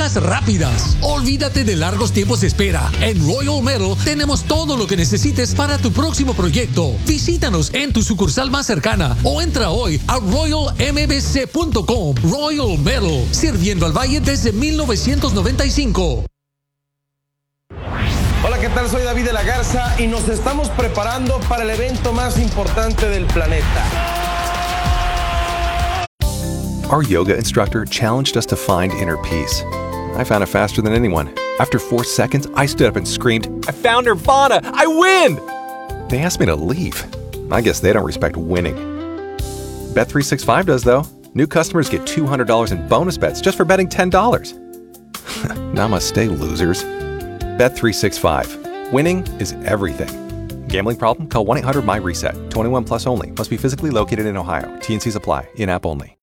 soluciones rápidas. Olvídate de largos tiempos de espera. En Royal Metal tenemos todo lo que necesites para tu próximo proyecto. Visítanos en tu sucursal más cercana o entra hoy a royalmbc.com. Royal Metal, sirviendo al Valle desde 1995. Hola, ¿qué tal? Soy David de la Garza y nos estamos preparando para el evento más importante del planeta. Our yoga instructor challenged us to find inner peace. I found it faster than anyone. After 4 seconds, I stood up and screamed, "I found Nirvana! I win!" They asked me to leave. I guess they don't respect winning. Bet365 does, though. New customers get $200 in bonus bets just for betting $10. Namaste, losers. Bet365. Winning is everything. Gambling problem? Call 1-800-MY-RESET. 21 plus only. Must be physically located in Ohio. T&Cs apply. In-app only.